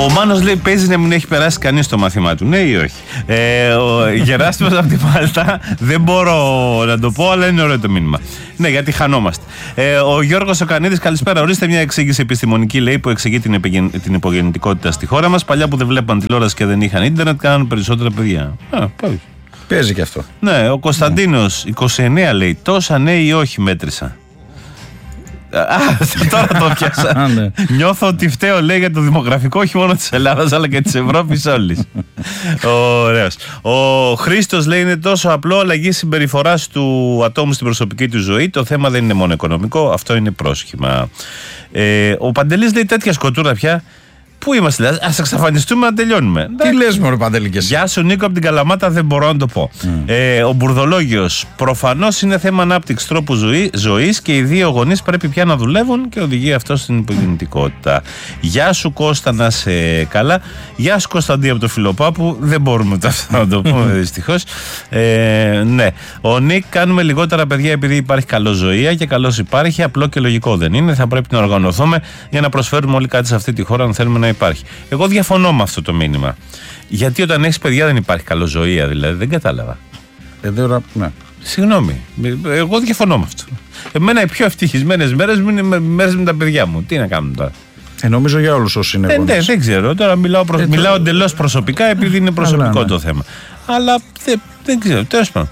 Ο Μάνος λέει: παίζει να μην έχει περάσει κανείς το μάθημά του. Ναι ή όχι? Ο Γεράσιμος από τη Μάλτα, δεν μπορώ να το πω, αλλά είναι ωραίο το μήνυμα. Ναι, γιατί χανόμαστε. Ο Γιώργος Οκανίδης, καλησπέρα. Ορίστε μια εξήγηση επιστημονική, λέει, που εξηγεί την υπογεννητικότητα στη χώρα μας. Παλιά που δεν βλέπαν τηλεόραση και δεν είχαν ίντερνετ, κάναν περισσότερα παιδιά. Παίζει και αυτό. Ναι, ο Κωνσταντίνος, 29, λέει: τόσα ναι ή όχι μέτρησα. Τώρα το πιάσα. Νιώθω ότι φταίω, λέει, για το δημογραφικό όχι μόνο της Ελλάδας αλλά και της Ευρώπης όλης. Ωραίος. Ο Χρήστος, λέει: είναι τόσο απλό, αλλαγή συμπεριφοράς του ατόμου στην προσωπική του ζωή. Το θέμα δεν είναι μόνο οικονομικό, αυτό είναι πρόσχημα. Ο Παντελής, λέει: τέτοια σκοτούρα πια. Πού είμαστε, δηλαδή, ας εξαφανιστούμε να τελειώνουμε. Τι λες, μωρέ Παντελή, και εσύ? Γεια σου, Νίκο, από την Καλαμάτα, δεν μπορώ να το πω. Ο Μπουρδολόγιος, προφανώς είναι θέμα ανάπτυξης τρόπου ζωής και οι δύο γονείς πρέπει πια να δουλεύουν και οδηγεί αυτό στην υπογεννητικότητα. Γεια σου, Κώστα, να σε καλά. Γεια σου, Κωνσταντή, από το Φιλοπάπου. Δεν μπορούμε αυτό να το πούμε, δυστυχώς. Ναι. Ο Νίκ, κάνουμε λιγότερα παιδιά επειδή υπάρχει καλοζωία και καλώς υπάρχει. Απλό και λογικό δεν είναι. Θα πρέπει να οργανωθούμε για να προσφέρουμε όλοι κάτι σε αυτή τη χώρα, αν θέλουμε να υπάρχει. Εγώ διαφωνώ με αυτό το μήνυμα. Γιατί όταν έχεις παιδιά δεν υπάρχει καλοζωία, δηλαδή? Δεν κατάλαβα. Ναι. Συγγνώμη. Εγώ διαφωνώ με αυτό. Εμένα οι πιο ευτυχισμένες μέρες μου είναι μέρες με τα παιδιά μου. Τι να κάνουμε τώρα? Νομίζω για όλους όσοι είναι γονείς. Ναι, δεν ξέρω. Τώρα μιλάω εντελώς προσωπικά επειδή είναι προσωπικό το θέμα. Αλλά δεν ξέρω. Τέλος πάντων.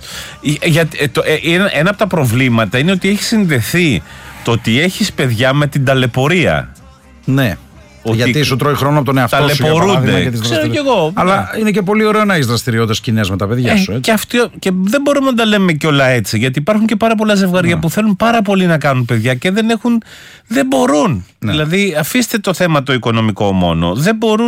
Ένα από τα προβλήματα είναι ότι έχει συνδεθεί το ότι έχεις παιδιά με την ταλαιπωρία. Ναι. Γιατί σου τρώει χρόνο από τον εαυτό σου. Ταλαιπωρούνται. Ξέρω κι εγώ. Αλλά είναι και πολύ ωραίο να έχεις δραστηριότητες κοινές με τα παιδιά σου. Και δεν μπορούμε να τα λέμε κιόλα έτσι. Γιατί υπάρχουν και πάρα πολλά ζευγάρια που θέλουν πάρα πολύ να κάνουν παιδιά και δεν μπορούν. Δηλαδή, αφήστε το θέμα το οικονομικό μόνο. Δεν μπορούν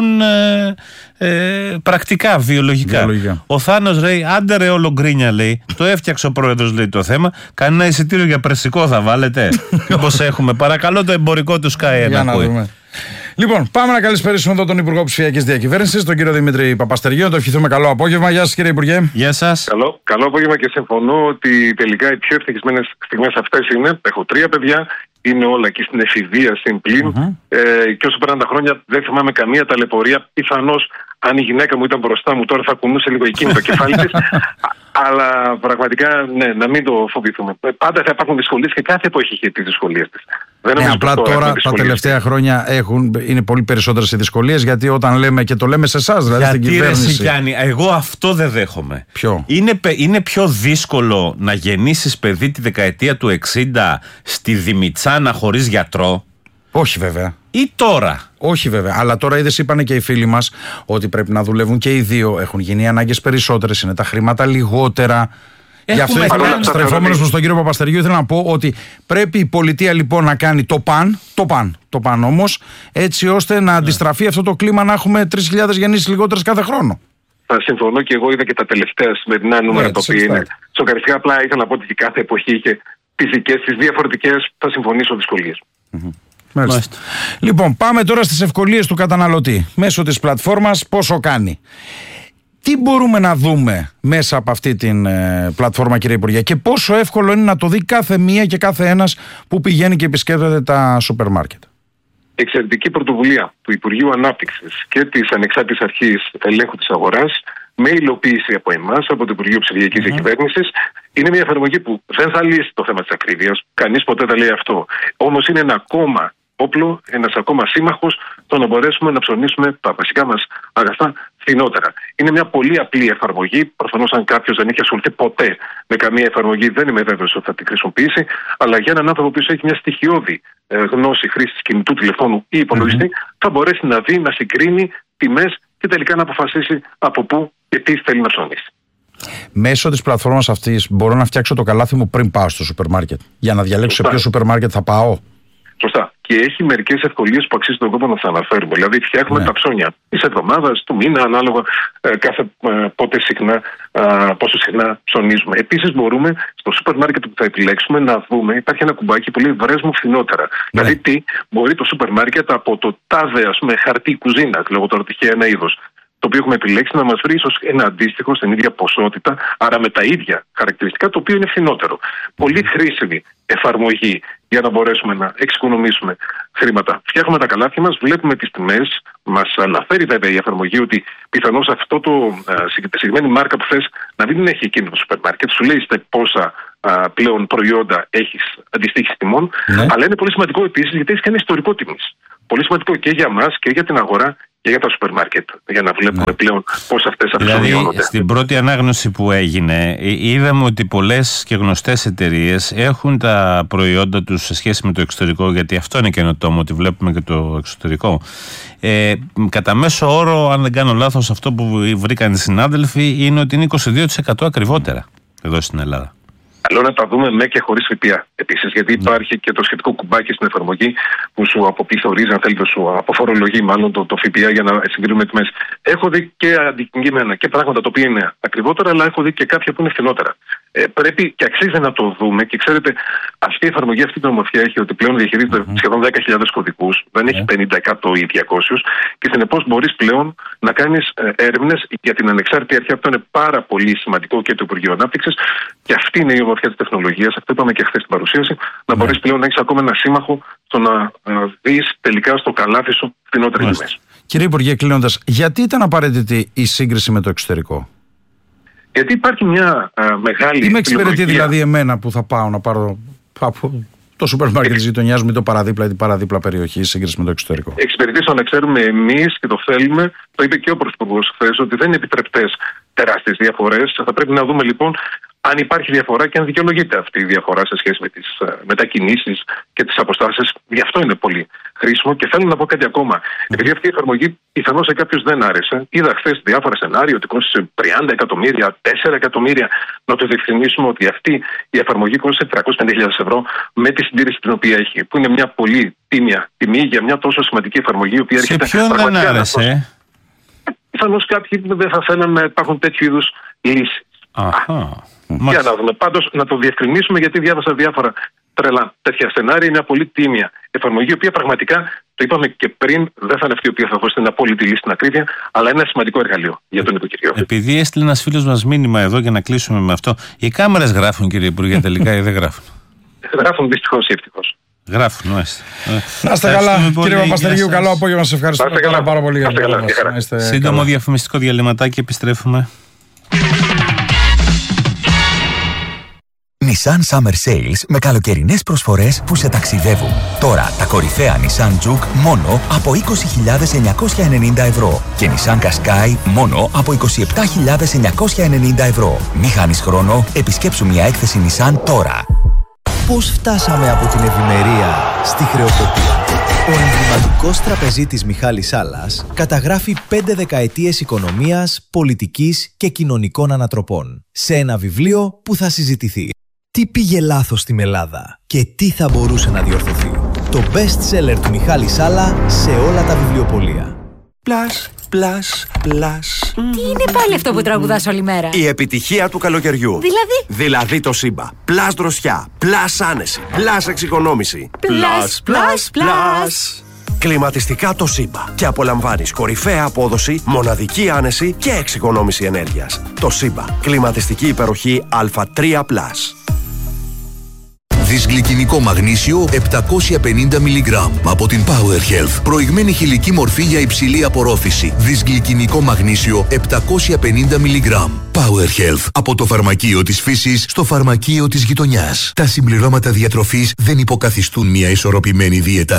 πρακτικά, βιολογικά. Ο Θάνος, λέει: άντε ρε όλο γκρίνια, λέει. Το έφτιαξε ο πρόεδρος, λέει, το θέμα. Κανένα εισιτήριο για πρεσικό θα βάλετε? Όπως έχουμε. Παρακαλώ το εμπορικό του Sky να ακούει. Λοιπόν, πάμε να καλησπερίσουμε εδώ τον Υπουργό Ψηφιακής Διακυβέρνησης, τον κύριο Δημήτρη Παπαστεριό. Να το ευχηθούμε καλό απόγευμα. Γεια σας, κύριε Υπουργέ. Γεια σας. Καλό απόγευμα και συμφωνώ ότι τελικά οι πιο ευτυχισμένες στιγμές αυτές είναι. Έχω 3 παιδιά, είναι όλα εκεί στην εφηβεία, στην πλήν. Και όσο περνάνε τα χρόνια, δεν θυμάμαι καμία ταλαιπωρία. Πιθανώς αν η γυναίκα μου ήταν μπροστά μου, τώρα θα κουνούσε λίγο εκείνη το κεφάλι της. Αλλά πραγματικά, ναι, να μην το φοβηθούμε. Πάντα θα υπάρχουν δυσκολίες και κάθε εποχή έχει τις δυσκολίες της. Απλά τώρα τα τελευταία χρόνια είναι πολύ περισσότερες οι δυσκολίες, γιατί όταν λέμε και το λέμε σε εσάς, δηλαδή στην κυβέρνηση. Εγώ αυτό δεν δέχομαι. Ποιο? Είναι πιο δύσκολο να γεννήσεις παιδί τη δεκαετία του 60 στη Δημητσάνα χωρίς γιατρό? Όχι βέβαια. Ή τώρα? Όχι βέβαια. Αλλά τώρα είδες, είπανε και οι φίλοι μας ότι πρέπει να δουλεύουν και οι δύο. Έχουν γίνει οι ανάγκες περισσότερες, είναι τα χρήματα λιγότερα. Γι' αυτό, στρεφόμενος προς τον κύριο Παπαστεριού, ήθελα να πω ότι πρέπει η πολιτεία λοιπόν να κάνει το παν όμως, έτσι ώστε να αντιστραφεί αυτό το κλίμα, να έχουμε 3.000 γεννήσεις λιγότερες κάθε χρόνο. Θα συμφωνώ και εγώ, είδα και τα τελευταία σημερινά νούμερα τα οποία είναι σοκαριστικά. Απλά ήθελα να πω ότι κάθε εποχή είχε τις δικές της διαφορετικές, θα συμφωνήσω, δυσκολίες. Μάλιστα. Λοιπόν, πάμε τώρα στις ευκολίες του καταναλωτή. Μέσω της πλατφόρμας πόσο κάνει. Τι μπορούμε να δούμε μέσα από αυτή την πλατφόρμα, κύριε Υπουργέ, και πόσο εύκολο είναι να το δει κάθε μία και κάθε ένας που πηγαίνει και επισκέπτεται τα σούπερ μάρκετ? Εξαιρετική πρωτοβουλία του Υπουργείου Ανάπτυξης και της Ανεξάρτητης Αρχής Ελέγχου της Αγοράς, με υλοποίηση από εμάς, από το Υπουργείο Ψηφιακής Διακυβέρνησης. Είναι μια εφαρμογή που δεν θα λύσει το θέμα της ακρίβειας. Κανείς ποτέ δεν λέει αυτό. Όμως είναι ένα ακόμα όπλο, ένας ακόμα σύμμαχος, το να μπορέσουμε να ψωνίσουμε τα βασικά μας αγαθά φθηνότερα. Είναι μια πολύ απλή εφαρμογή. Προφανώς, αν κάποιος δεν έχει ασχοληθεί ποτέ με καμία εφαρμογή, δεν είμαι βέβαιος ότι θα την χρησιμοποιήσει. Αλλά για έναν άνθρωπο που έχει μια στοιχειώδη γνώση χρήσης κινητού τηλεφώνου ή υπολογιστή, θα μπορέσει να δει, να συγκρίνει τιμές και τελικά να αποφασίσει από πού και τι θέλει να ψωνίσει. Μέσω της πλατφόρμας αυτής μπορώ να φτιάξω το καλάθι μου πριν πάω στο σούπερ μάρκετ, για να διαλέξω σε ποιο σούπερ μάρκετ θα πάω. Σωστά. Και έχει μερικές ευκολίες που αξίζει τον κόπο να τις αναφέρουμε. Δηλαδή, φτιάχνουμε τα ψώνια της εβδομάδας, του μήνα, ανάλογα πόσο συχνά ψωνίζουμε. Επίσης, μπορούμε στο σούπερ μάρκετ που θα επιλέξουμε να δούμε, υπάρχει ένα κουμπάκι που λέει βρες μου φθηνότερα. Δηλαδή, τι μπορεί το σούπερ μάρκετ από το τάδε, χαρτί κουζίνας, λόγω τώρα τυχαία ένα είδος, το οποίο έχουμε επιλέξει, να μας βρει ίσως ένα αντίστοιχο στην ίδια ποσότητα, άρα με τα ίδια χαρακτηριστικά, το οποίο είναι φθηνότερο. Πολύ χρήσιμη εφαρμογή για να μπορέσουμε να εξοικονομήσουμε χρήματα. Φτιάχνουμε τα καλάθια μας, βλέπουμε τις τιμές, μας αναφέρει βέβαια η εφαρμογή ότι πιθανώς αυτό τη συγκεκριμένη μάρκα που θες να μην έχει εκείνο το σούπερ μάρκετ, σου λέει πόσα πλέον προϊόντα έχεις αντιστοίχηση τιμών, αλλά είναι πολύ σημαντικό επίσης γιατί έχει κάνει ιστορικό τιμής. Πολύ σημαντικό και για μας και για την αγορά και για τα σούπερ μάρκετ, για να βλέπουμε πλέον πώς αυτές αυξάνονται. Δηλαδή, στην πρώτη ανάγνωση που έγινε, είδαμε ότι πολλές και γνωστές εταιρείες έχουν τα προϊόντα τους σε σχέση με το εξωτερικό, γιατί αυτό είναι καινοτόμο, ότι βλέπουμε και το εξωτερικό. Κατά μέσο όρο, αν δεν κάνω λάθος, αυτό που βρήκαν οι συνάδελφοι είναι ότι είναι 22% ακριβότερα εδώ στην Ελλάδα. Καλό να τα δούμε με και χωρίς ΦΠΑ επίσης, γιατί υπάρχει και το σχετικό κουμπάκι στην εφαρμογή που σου αποπληθωρίζει, αν θέλετε, σου αποφορολογεί μάλλον το ΦΠΑ για να συγκρίνουμε τιμές. Έχω δει και αντικείμενα και πράγματα τα οποία είναι ακριβότερα, αλλά έχω δει και κάποια που είναι φθηνότερα. Πρέπει και αξίζει να το δούμε. Και ξέρετε, αυτή η εφαρμογή, αυτή η νομοθεσία έχει ότι πλέον διαχειρίζεται σχεδόν 10.000 κωδικούς, δεν έχει 50, 100 ή 200, και συνεπώς μπορείς πλέον να κάνεις έρευνες για την ανεξάρτητη αρχή. Αυτό είναι πάρα πολύ σημαντικό και το Υπουργείο Ανάπτυξης. Και αυτή είναι η ομορφιά της τεχνολογίας. Αυτό είπαμε και χθες στην παρουσίαση. Να μπορείς πλέον να έχεις ακόμα ένα σύμμαχο στο να δεις τελικά στο καλάθι σου φθηνότερες τιμές. Κύριε Υπουργέ, κλείνοντας, γιατί ήταν απαραίτητη η σύγκριση με το εξωτερικό? Γιατί υπάρχει μια μεγάλη. Τι με εξυπηρετεί δηλαδή εμένα που θα πάω να πάρω από το σούπερ μάρκετ της γειτονιάς μου ή το παραδίπλα ή την παραδίπλα περιοχή, η σύγκριση με το εξωτερικό? Εξυπηρετεί στο να ξέρουμε εμείς και το θέλουμε. Το είπε και ο Πρωθυπουργός χθες, ότι δεν είναι επιτρεπτές τεράστιες διαφορές. Θα πρέπει να δούμε λοιπόν αν υπάρχει διαφορά και αν δικαιολογείται αυτή η διαφορά σε σχέση με τις μετακινήσεις και τις αποστάσεις. Γι' αυτό είναι πολύ χρήσιμο. Και θέλω να πω κάτι ακόμα. Επειδή αυτή η εφαρμογή πιθανώς σε κάποιους δεν άρεσε, είδα χθες διάφορα σενάρια ότι κόστησε 30 εκατομμύρια, 4 εκατομμύρια. Να το διευκρινίσουμε ότι αυτή η εφαρμογή κόστησε 350.000 ευρώ με τη συντήρηση την οποία έχει. Που είναι μια πολύ τίμια τιμή για μια τόσο σημαντική εφαρμογή. Σε ποιον δεν άρεσε? Πιθανώς κάποιοι δεν θα θέλουν να υπάρχουν τέτοιου είδους λύσεις. Για να δούμε. Πάντως να το διευκρινίσουμε, γιατί διάβασα διάφορα τρελά τέτοια σενάρια. Είναι μια πολύ τίμια εφαρμογή, η οποία πραγματικά, το είπαμε και πριν, δεν θα είναι αυτή η οποία θα δώσει την απόλυτη λύση στην ακρίβεια, αλλά είναι ένα σημαντικό εργαλείο για τον νοικοκυριό. Επειδή έστειλε ένας φίλος μας μήνυμα εδώ για να κλείσουμε με αυτό, οι κάμερες γράφουν, κύριε Υπουργέ, τελικά ή δεν γράφουν? Γράφουν δυστυχώς ή ευτυχώς. Γράφουν, να είστε καλά, κύριε Παπαστεργίου. Καλό απόγευμα. Σας ευχαριστώ πάρα πολύ για το σύντομο διαφημιστικό διαλυματάκι, επιστρέφουμε. Nissan Summer Sales με καλοκαιρινές προσφορές που σε ταξιδεύουν. Τώρα τα κορυφαία Nissan Juke μόνο από 20.990 ευρώ και Nissan Qashqai μόνο από 27.990 ευρώ. Μη χάνεις χρόνο, επισκέψου μια έκθεση Nissan τώρα. Πώς φτάσαμε από την ευημερία στη χρεοκοπία? Ο εμβληματικός τραπεζίτης Μιχάλης Σάλλας καταγράφει 5 δεκαετίες οικονομίας, πολιτικής και κοινωνικών ανατροπών σε ένα βιβλίο που θα συζητηθεί. Τι πήγε λάθος στην Ελλάδα και τι θα μπορούσε να διορθωθεί? Το best seller του Μιχάλη Σάλλα σε όλα τα βιβλιοπωλεία. Πλας, πλας, πλας. Τι είναι πάλι αυτό που τραγουδάς όλη μέρα? Η επιτυχία του καλοκαιριού. Δηλαδή το Σύμπα. Πλας δροσιά, πλας άνεση, πλας εξοικονόμηση. Πλας, πλας, πλας. Κλιματιστικά το Σύμπα. Και απολαμβάνεις κορυφαία απόδοση, μοναδική άνεση και εξοικονόμηση ενέργειας. Το Σύμπα. Κλιματιστική υπεροχή Α3+. Δυσγλυκινικό μαγνήσιο 750 mg από την Power Health. Προηγμένη χηλική μορφή για υψηλή απορρόφηση. Δυσγλυκινικό μαγνήσιο 750 mg. Power Health. Από το φαρμακείο της φύσης στο φαρμακείο της γειτονιάς. Τα συμπληρώματα διατροφής δεν υποκαθιστούν μια ισορροπημένη δίαιτα.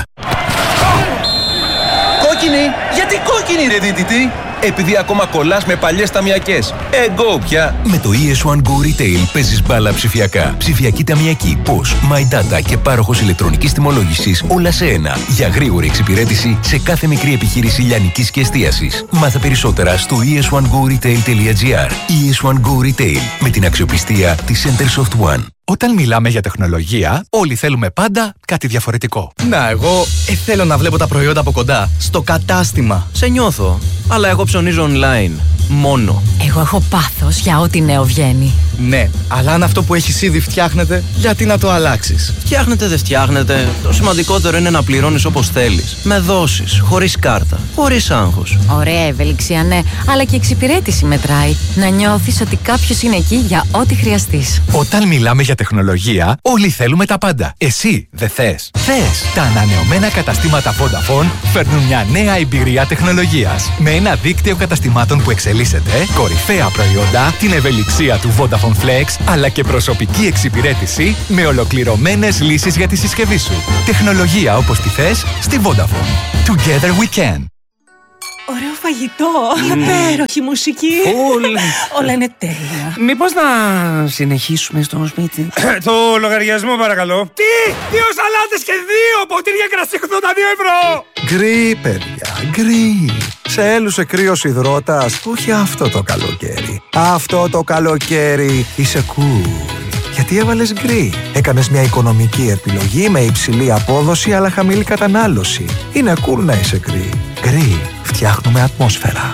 Κόκκινη! Γιατί κόκκινη, ρε δίτητη? Επειδή ακόμα κολλάς με παλιές ταμιακές. Go πια! Με το ES1 Go Retail παίζεις μπάλα ψηφιακά. Ψηφιακή ταμιακή, POS, My Data και πάροχος ηλεκτρονικής τιμολόγησης, όλα σε ένα. Για γρήγορη εξυπηρέτηση σε κάθε μικρή επιχείρηση λιανικής και εστίασης. Μάθε περισσότερα στο es1goretail.gr. ES1 Go Retail, με την αξιοπιστία της Centersoft One. Όταν μιλάμε για τεχνολογία, όλοι θέλουμε πάντα κάτι διαφορετικό. Να, εγώ θέλω να βλέπω τα προϊόντα από κοντά, στο κατάστημα. Σε νιώθω. Αλλά εγώ ψωνίζω online. Μόνο. Εγώ έχω πάθος για ό,τι νέο βγαίνει. Ναι, αλλά αν αυτό που έχεις ήδη φτιάχνεται, γιατί να το αλλάξεις? Φτιάχνετε, δεν φτιάχνετε. Το σημαντικότερο είναι να πληρώνεις όπως θέλεις. Με δόσεις, χωρίς κάρτα, χωρίς άγχος. Ωραία ευελιξία, ναι, αλλά και εξυπηρέτηση μετράει. Να νιώθεις ότι κάποιος είναι εκεί για ό,τι χρειαστείς. Όταν μιλάμε για τεχνολογία, όλοι θέλουμε τα πάντα. Εσύ δεν θες? Θες! Τα ανανεωμένα καταστήματα Vodafone φέρνουν μια νέα εμπειρία τεχνολογίας. Με ένα δίκτυο καταστημάτων που εξελίσσεται, κορυφαία προϊόντα, την ευελιξία του Vodafone Flex, αλλά και προσωπική εξυπηρέτηση με ολοκληρωμένες λύσεις για τη συσκευή σου. Τεχνολογία όπως τη θες στη Vodafone. Together we can. Ωραίο φαγητό, υπέροχη μουσική. Όλα είναι τέλεια. Μήπως να συνεχίσουμε στο σπίτι? Το λογαριασμό παρακαλώ. Τι! 2 σαλάτες και 2 ποτήρια κρασί 82 ευρώ! Γκρι, παιδιά, γκρι. Σε έλουσε κρύος υδρότας, όχι αυτό το καλοκαίρι. Αυτό το καλοκαίρι είσαι cool. Γιατί έβαλες γκρι. Έκανες μια οικονομική επιλογή με υψηλή απόδοση αλλά χαμηλή κατανάλωση. Είναι cool να είσαι γκρι. Γκρι. Φτιάχνουμε ατμόσφαιρα.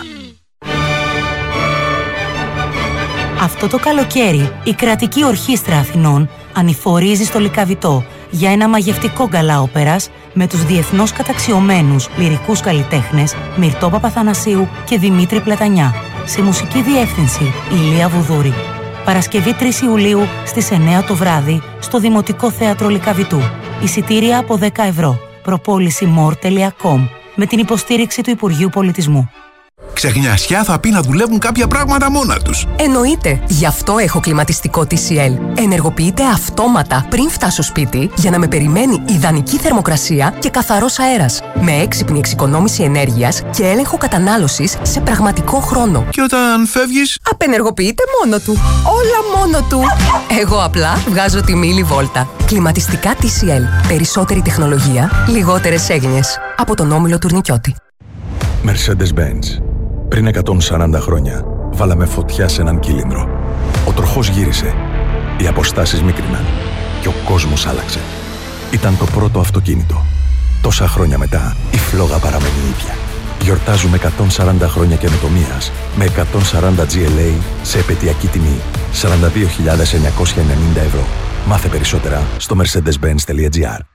Αυτό το καλοκαίρι η Κρατική Ορχήστρα Αθηνών ανηφορίζει στο Λυκαβητό για ένα μαγευτικό γκαλά όπερας με τους διεθνώς καταξιωμένους λυρικούς καλλιτέχνες Μυρτώ Παπαθανασίου και Δημήτρη Πλατανιά. Σε μουσική διεύθυνση Ηλία Βουδούρη. Παρασκευή 3 Ιουλίου στις 9 το βράδυ στο Δημοτικό Θέατρο Λυκαβητού. Εισιτήρια από 10 ευρώ. Προπόληση more.com με την υποστήριξη του Υπουργείου Πολιτισμού. Ξεχνιασιά θα πει να δουλεύουν κάποια πράγματα μόνα τους. Εννοείται. Γι' αυτό έχω κλιματιστικό TCL. Ενεργοποιείται αυτόματα πριν φτάσω σπίτι για να με περιμένει ιδανική θερμοκρασία και καθαρός αέρας. Με έξυπνη εξοικονόμηση ενέργειας και έλεγχο κατανάλωσης σε πραγματικό χρόνο. Και όταν φεύγεις, απενεργοποιείται μόνο του. Όλα μόνο του. Εγώ απλά βγάζω τη μίλη βόλτα. Κλιματιστικά TCL. Περισσότερη τεχνολογία, λιγότερες έγνοιες. Από τον Όμιλο Τουρνικιώτη. Mercedes-Benz. Πριν 140 χρόνια, βάλαμε φωτιά σε έναν κύλινδρο. Ο τροχός γύρισε, οι αποστάσεις μίκριναν και ο κόσμος άλλαξε. Ήταν το πρώτο αυτοκίνητο. Τόσα χρόνια μετά, η φλόγα παραμένει ίδια. Γιορτάζουμε 140 χρόνια καινοτομίας με 140 GLA σε επαιτειακή τιμή 42.990 ευρώ. Μάθε περισσότερα στο mercedes-benz.gr.